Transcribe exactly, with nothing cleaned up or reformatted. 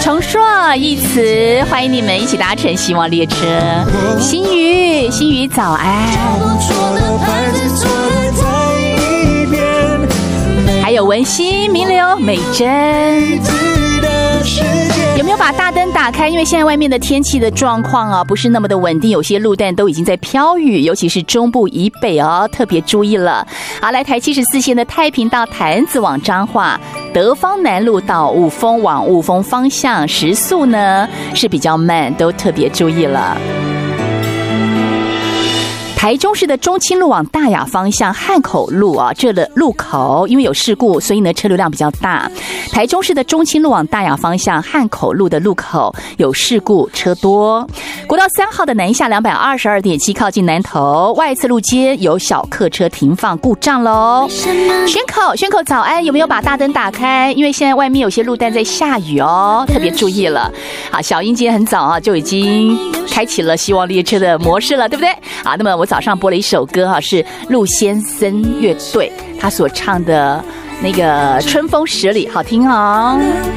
重说一词，欢迎你们一起搭乘希望列车。新宇，新宇早安。还有文心、明流、美珍。有没有把大灯打开？因为现在外面的天气的状况啊，不是那么的稳定，有些路段都已经在飘雨，尤其是中部以北哦，特别注意了。好，来台七十四线的太平到潭子往彰化，德芳南路到雾峰往雾峰方向，时速呢是比较慢，都特别注意了。台中市的中清路往大雅方向汉口路啊，这个路口因为有事故，所以呢车流量比较大。台中市的中清路往大雅方向汉口路的路口有事故，车多。国道三号的南下两百二十二点七靠近南投外侧路街有小客车停放故障喽。宣口，宣口早安，有没有把大灯打开？因为现在外面有些路段在下雨哦，特别注意了。好，小英今天很早啊就已经开启了希望列车的模式了，对不对？好，那么我早上播了一首歌哈，是陆先生乐队他所唱的那个《春风十里》，好听哦。